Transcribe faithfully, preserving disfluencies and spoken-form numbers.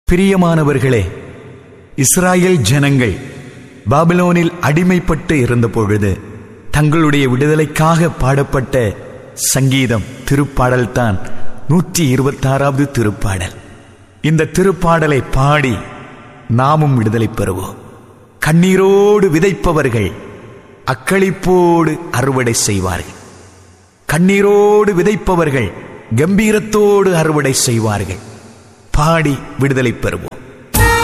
பிரியமானவர்களே, இஸ்ராயேல் ஜனங்கள் பாபிலோனில் அடிமைப்பட்டு இருந்த பொழுது தங்களுடைய விடுதலைக்காக பாடப்பட்ட சங்கீதம் திருப்பாடல் தான் நூற்றி இருபத்தி ஆறாவது திருப்பாடல். இந்த திருப்பாடலை பாடி நாமும் விடுதலை பெறுவோம். கண்ணீரோடு விதைப்பவர்கள் அக்களிப்போடு அறுவடை செய்வார்கள். கண்ணீரோடு விதைப்பவர்கள் கம்பீரத்தோடு அறுவடை செய்வார்கள். பாடி விடுதலை பெறுவோம்.